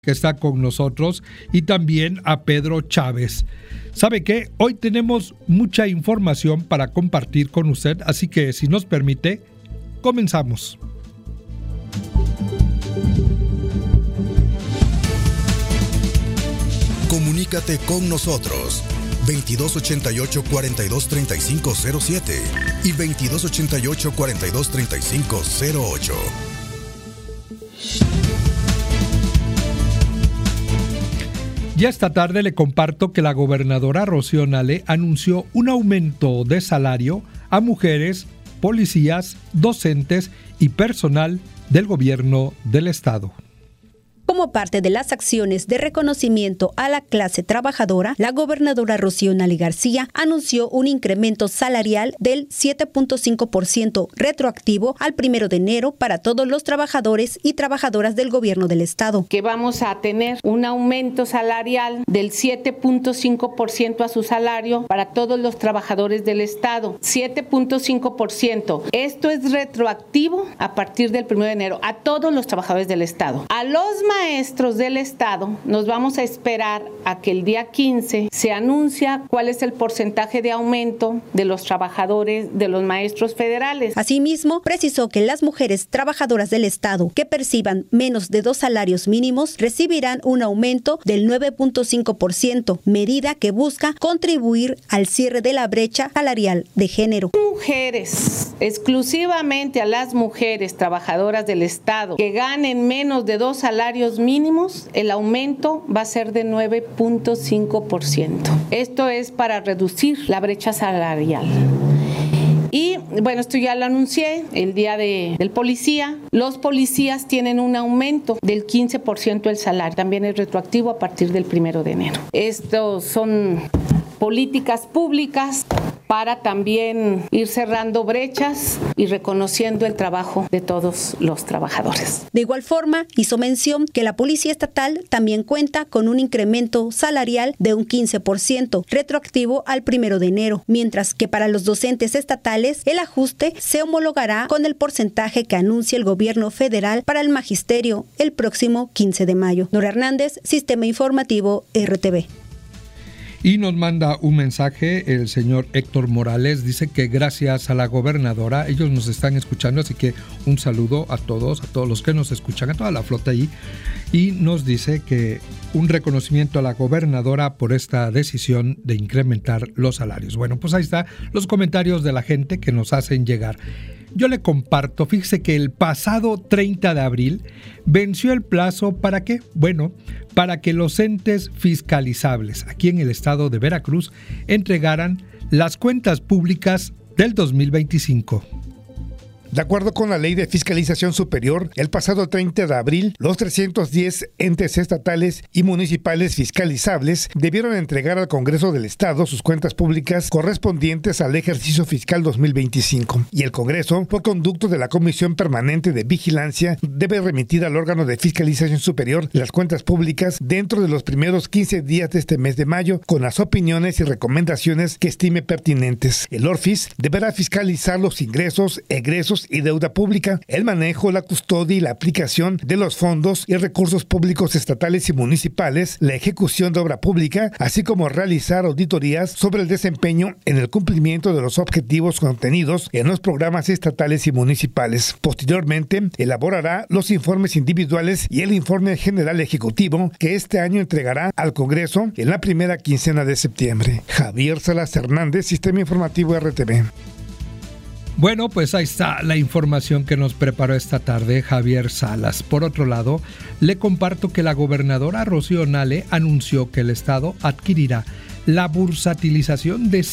que está con nosotros, y también a Pedro Chávez. ¿Sabe qué? Hoy tenemos mucha información para compartir con usted, así que si nos permite, comenzamos. Comunícate con nosotros 2288-423507 y 2288-423508. Ya esta tarde le comparto que la gobernadora Rocío Nale anunció un aumento de salario a mujeres, policías, docentes y personal del gobierno del estado. Como parte de las acciones de reconocimiento a la clase trabajadora, la gobernadora Rocío Nale García anunció un incremento salarial del 7.5% retroactivo al 1 de enero para todos los trabajadores y trabajadoras del gobierno del estado. Que vamos a tener un aumento salarial del 7.5% a su salario para todos los trabajadores del estado. 7.5%. Esto es retroactivo a partir del 1 de enero a todos los trabajadores del estado. A los maestros del estado nos vamos a esperar a que el día 15 se anuncia cuál es el porcentaje de aumento de los trabajadores, de los maestros federales. Asimismo, precisó que las mujeres trabajadoras del estado que perciban menos de 2 salarios mínimos recibirán un aumento del 9.5%, medida que busca contribuir al cierre de la brecha salarial de género. Mujeres, exclusivamente a las mujeres trabajadoras del estado que ganen menos de 2 salarios mínimos, el aumento va a ser de 9.5%. Esto es para reducir la brecha salarial. Y bueno, esto ya lo anuncié el día del policía. Los policías tienen un aumento del 15% del salario. También es retroactivo a partir del 1 de enero. Estos son políticas públicas para también ir cerrando brechas y reconociendo el trabajo de todos los trabajadores. De igual forma, hizo mención que la Policía Estatal también cuenta con un incremento salarial de un 15% retroactivo al 1 de enero, mientras que para los docentes estatales el ajuste se homologará con el porcentaje que anuncia el gobierno federal para el magisterio el próximo 15 de mayo. Nora Hernández, Sistema Informativo RTV. Y nos manda un mensaje el señor Héctor Morales, dice que gracias a la gobernadora, ellos nos están escuchando, así que un saludo a todos los que nos escuchan, a toda la flota ahí, y nos dice que un reconocimiento a la gobernadora por esta decisión de incrementar los salarios. Bueno, pues ahí están los comentarios de la gente que nos hacen llegar. Yo le comparto, fíjese que el pasado 30 de abril venció el plazo ¿para qué? Bueno, para que los entes fiscalizables aquí en el estado de Veracruz entregaran las cuentas públicas del 2025. De acuerdo con la Ley de Fiscalización Superior, el pasado 30 de abril, los 310 entes estatales y municipales fiscalizables debieron entregar al Congreso del Estado sus cuentas públicas correspondientes al ejercicio fiscal 2025. Y el Congreso, por conducto de la Comisión Permanente de Vigilancia, debe remitir al órgano de Fiscalización Superior las cuentas públicas dentro de los primeros 15 días de este mes de mayo, con las opiniones y recomendaciones que estime pertinentes. El ORFIS deberá fiscalizar los ingresos, egresos y deuda pública, el manejo, la custodia y la aplicación de los fondos y recursos públicos estatales y municipales, la ejecución de obra pública, así como realizar auditorías sobre el desempeño en el cumplimiento de los objetivos contenidos en los programas estatales y municipales. Posteriormente, elaborará los informes individuales y el informe general ejecutivo que este año entregará al Congreso en la primera quincena de septiembre. Javier Salas Hernández, Sistema Informativo RTV. Bueno, pues ahí está la información que nos preparó esta tarde Javier Salas. Por otro lado, le comparto que la gobernadora Rocío Nale anunció que el estado adquirirá la bursatilización de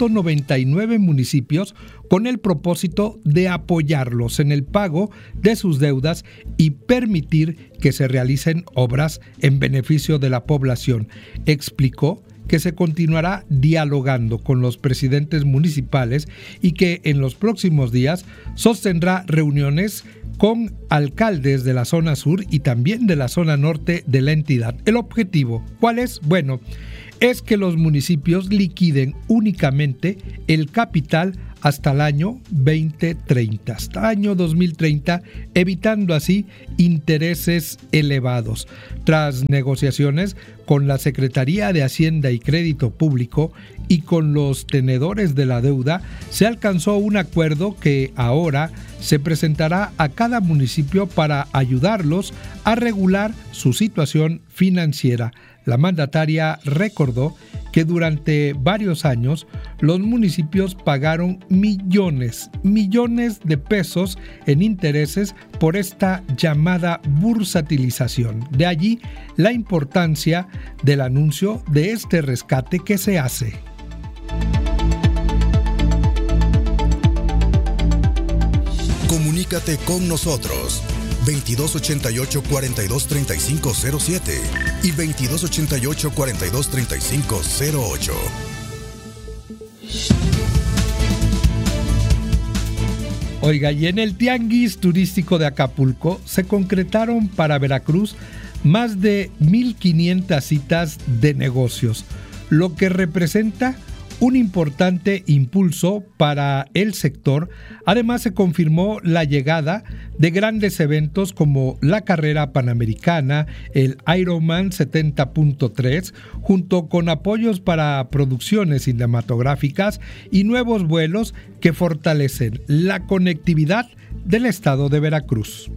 199 municipios con el propósito de apoyarlos en el pago de sus deudas y permitir que se realicen obras en beneficio de la población. Explicó que se continuará dialogando con los presidentes municipales y que en los próximos días sostendrá reuniones con alcaldes de la zona sur y también de la zona norte de la entidad. El objetivo, ¿cuál es? Bueno, es que los municipios liquiden únicamente el capital hasta el año 2030, hasta el año 2030, evitando así intereses elevados. Tras negociaciones con la Secretaría de Hacienda y Crédito Público y con los tenedores de la deuda, se alcanzó un acuerdo que ahora se presentará a cada municipio para ayudarlos a regular su situación financiera. La mandataria recordó que durante varios años los municipios pagaron millones de pesos en intereses por esta llamada bursatilización. De allí la importancia del anuncio de este rescate que se hace. Comunícate con nosotros 2288-423507 y 2288-423508. Oiga, y en el Tianguis Turístico de Acapulco se concretaron para Veracruz más de 1,500 citas de negocios, lo que representa un importante impulso para el sector. Además, se confirmó la llegada de grandes eventos como la carrera panamericana, el Ironman 70.3, junto con apoyos para producciones cinematográficas y nuevos vuelos que fortalecen la conectividad del estado de Veracruz.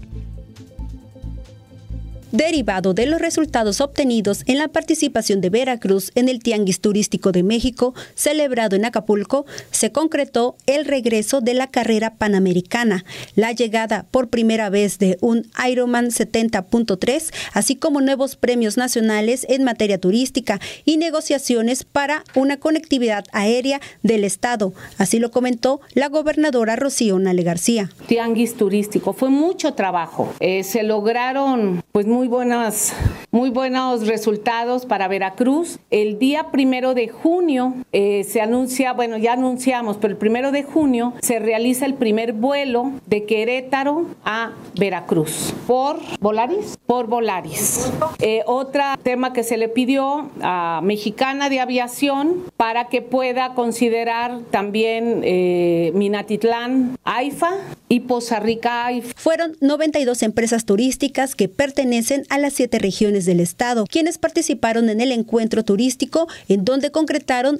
Derivado de los resultados obtenidos en la participación de Veracruz en el Tianguis Turístico de México, celebrado en Acapulco, se concretó el regreso de la carrera panamericana, la llegada por primera vez de un Ironman 70.3, así como nuevos premios nacionales en materia turística y negociaciones para una conectividad aérea del estado. Así lo comentó la gobernadora Rocío Nale García. Tianguis turístico, fue mucho trabajo. Se lograron muy buenos resultados para Veracruz. El día 1 de junio se anuncia, ya anunciamos, pero el 1 de junio se realiza el primer vuelo de Querétaro a Veracruz. ¿Por Volaris? Por Volaris. Otro tema que se le pidió a Mexicana de Aviación para que pueda considerar también Minatitlán, AIFA y Poza Rica, AIFA. Fueron 92 empresas turísticas que pertenecen a las 7 regiones del estado, quienes participaron en el encuentro turístico, en donde concretaron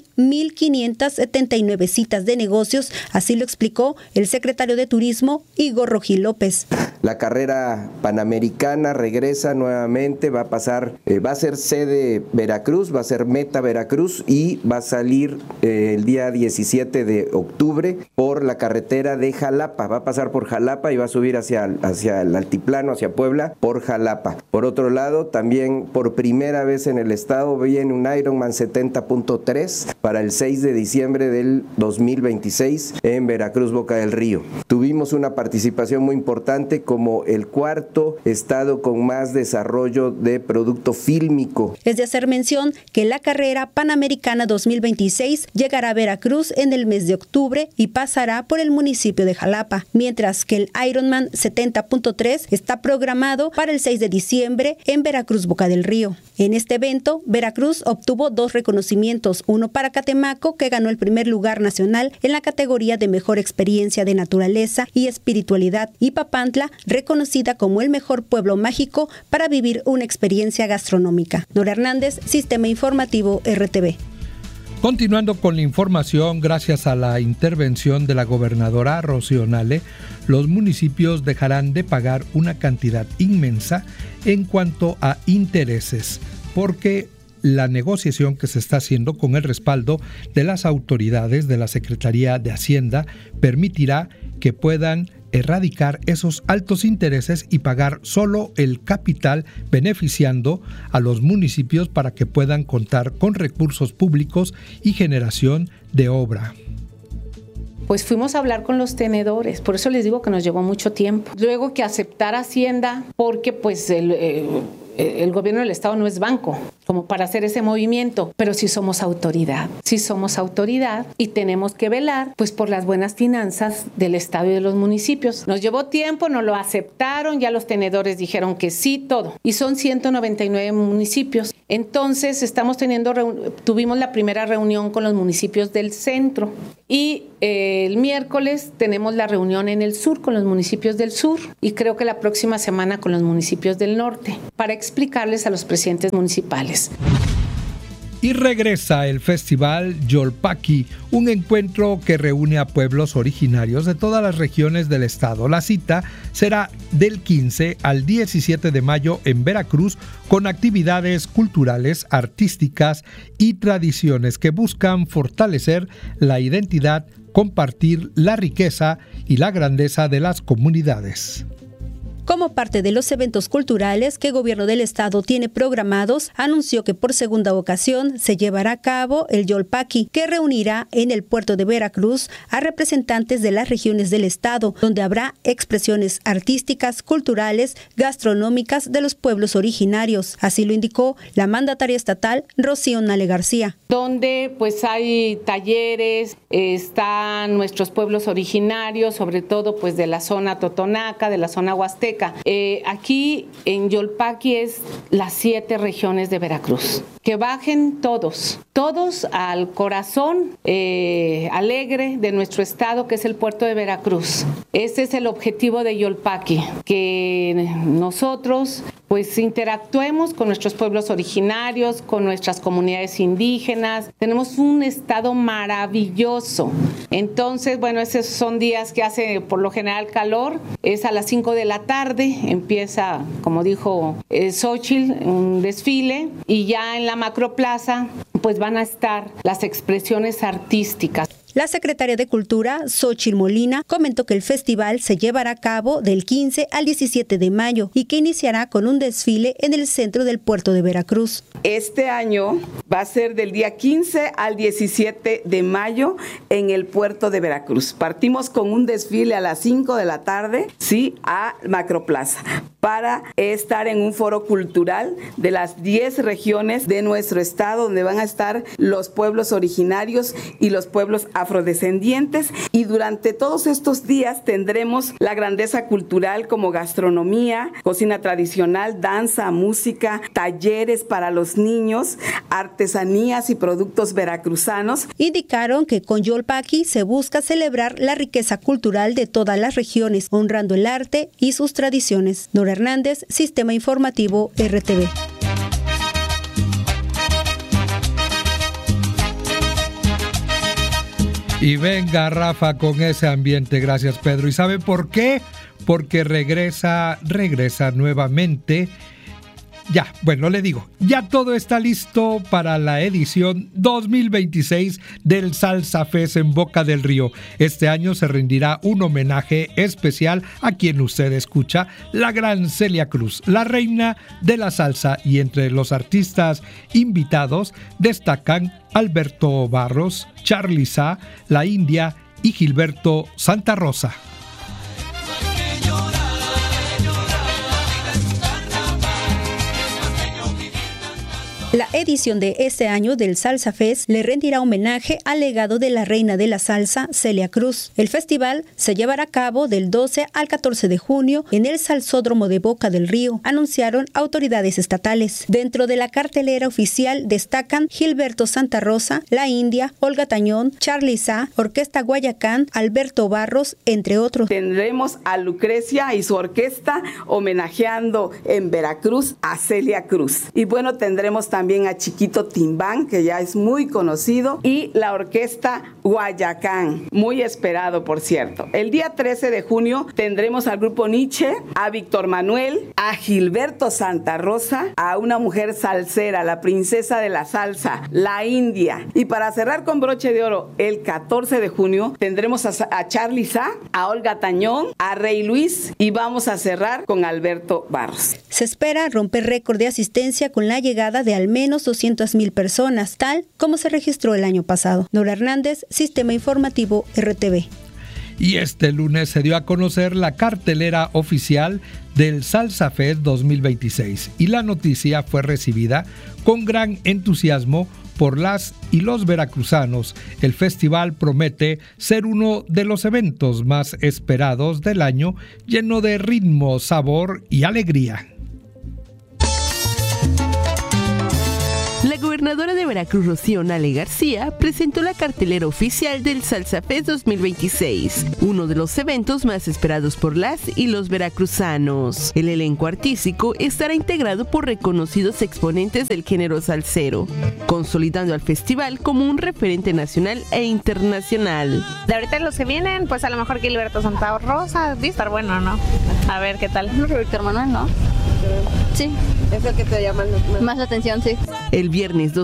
1,579 citas de negocios, así lo explicó el secretario de Turismo, Igor Rojí López. La carrera panamericana regresa nuevamente, va a ser sede Veracruz, va a ser meta Veracruz y va a salir el día 17 de octubre por la carretera de Jalapa, va a pasar por Jalapa y va a subir hacia el altiplano, hacia Puebla, por Jalapa. Por otro lado, también por primera vez en el estado viene un Ironman 70.3 para el 6 de diciembre del 2026 en Veracruz, Boca del Río. Tuvimos una participación muy importante como el cuarto estado con más desarrollo de producto fílmico. Es de hacer mención que la carrera panamericana 2026 llegará a Veracruz en el mes de octubre y pasará por el municipio de Jalapa, mientras que el Ironman 70.3 está programado para el 6 de diciembre en Veracruz, Boca del Río. En este evento, Veracruz obtuvo 2 reconocimientos, uno para Catemaco, que ganó el primer lugar nacional en la categoría de mejor experiencia de naturaleza y espiritualidad, y Papantla, reconocida como el mejor pueblo mágico para vivir una experiencia gastronómica. Nora Hernández, Sistema Informativo RTV. Continuando con la información, gracias a la intervención de la gobernadora Rocío Nale, los municipios dejarán de pagar una cantidad inmensa en cuanto a intereses, porque la negociación que se está haciendo con el respaldo de las autoridades de la Secretaría de Hacienda permitirá que puedan erradicar esos altos intereses y pagar solo el capital, beneficiando a los municipios para que puedan contar con recursos públicos y generación de obra. Pues fuimos a hablar con los tenedores, por eso les digo que nos llevó mucho tiempo. Luego que aceptar Hacienda, porque pues el gobierno del estado no es banco como para hacer ese movimiento, pero sí somos autoridad y tenemos que velar pues por las buenas finanzas del estado y de los municipios. Nos llevó tiempo, nos lo aceptaron, ya los tenedores dijeron que sí, todo, y son 199 municipios. Entonces tuvimos la primera reunión con los municipios del centro y el miércoles tenemos la reunión en el sur con los municipios del sur y creo que la próxima semana con los municipios del norte para explicarles a los presidentes municipales. Y regresa el festival Yolpaqui, un encuentro que reúne a pueblos originarios de todas las regiones del estado. La cita será del 15 al 17 de mayo en Veracruz, con actividades culturales, artísticas y tradiciones que buscan fortalecer la identidad, compartir la riqueza y la grandeza de las comunidades. Como parte de los eventos culturales que el gobierno del estado tiene programados, anunció que por segunda ocasión se llevará a cabo el Yolpaqui, que reunirá en el puerto de Veracruz a representantes de las regiones del estado, donde habrá expresiones artísticas, culturales, gastronómicas de los pueblos originarios. Así lo indicó la mandataria estatal, Rocío Nale García. Donde pues hay talleres, están nuestros pueblos originarios, sobre todo pues de la zona totonaca, de la zona huasteca. Aquí en Yolpaqui es las 7 regiones de Veracruz. Que bajen todos al corazón alegre de nuestro estado, que es el puerto de Veracruz. Este es el objetivo de Yolpaqui, que nosotros pues interactuemos con nuestros pueblos originarios, con nuestras comunidades indígenas. Tenemos un estado maravilloso. Entonces, bueno, esos son días que hace por lo general calor. Es a las 5 de la tarde, empieza, como dijo Xóchitl, un desfile, y ya en la macroplaza pues van a estar las expresiones artísticas. La secretaria de Cultura, Xóchitl Molina, comentó que el festival se llevará a cabo del 15 al 17 de mayo y que iniciará con un desfile en el centro del puerto de Veracruz. Este año va a ser del día 15 al 17 de mayo en el puerto de Veracruz. Partimos con un desfile a las 5 de la tarde, sí, a Macroplaza, para estar en un foro cultural de las 10 regiones de nuestro estado, donde van a estar los pueblos originarios y los pueblos afrodescendientes, y durante todos estos días tendremos la grandeza cultural como gastronomía, cocina tradicional, danza, música, talleres para los niños, artesanías y productos veracruzanos. Indicaron que con Yolpaqui se busca celebrar la riqueza cultural de todas las regiones, honrando el arte y sus tradiciones. Nora Hernández, Sistema Informativo RTV. Y venga, Rafa, con ese ambiente. Gracias, Pedro. ¿Y sabe por qué? Porque regresa nuevamente. Ya, bueno, le digo, ya todo está listo para la edición 2026 del Salsa Fest en Boca del Río. Este año se rendirá un homenaje especial a quien usted escucha, la gran Celia Cruz, la reina de la salsa, y entre los artistas invitados destacan Alberto Barros, Charly Sa, La India y Gilberto Santa Rosa. La edición de este año del Salsa Fest le rendirá homenaje al legado de la reina de la salsa, Celia Cruz. El festival se llevará a cabo del 12 al 14 de junio en el Salsódromo de Boca del Río, anunciaron autoridades estatales. Dentro de la cartelera oficial destacan Gilberto Santa Rosa, La India, Olga Tañón, Charly Sa, Orquesta Guayacán, Alberto Barros, entre otros. Tendremos a Lucrecia y su orquesta homenajeando en Veracruz a Celia Cruz. Y bueno, tendremos también a Chiquito Timbán, que ya es muy conocido, y la orquesta Guayacán, muy esperado, por cierto. El día 13 de junio tendremos al grupo Nietzsche, a Víctor Manuel, a Gilberto Santa Rosa, a una mujer salsera, la princesa de la salsa, La India. Y para cerrar con broche de oro, el 14 de junio tendremos a Charly Sa, a Olga Tañón, a Rey Luis, y vamos a cerrar con Alberto Barros. Se espera romper récord de asistencia con la llegada de al menos 200,000 personas, tal como se registró el año pasado. Nora Hernández, Sistema Informativo RTV. Y este lunes se dio a conocer la cartelera oficial del Salsa Fest 2026 y la noticia fue recibida con gran entusiasmo por las y los veracruzanos. El festival promete ser uno de los eventos más esperados del año, lleno de ritmo, sabor y alegría. La gobernadora gobernadora de Veracruz, Rocío Nale García, presentó la cartelera oficial del Salsa Fest 2026, uno de los eventos más esperados por las y los veracruzanos. El elenco artístico estará integrado por reconocidos exponentes del género salsero, consolidando al festival como un referente nacional e internacional. De ahorita los que vienen, pues a lo mejor Gilberto Santa Rosa, debe estar bueno, ¿no? A ver qué tal. Víctor Manuel, ¿no? Sí. Es el que te llama más la atención, sí. El viernes 2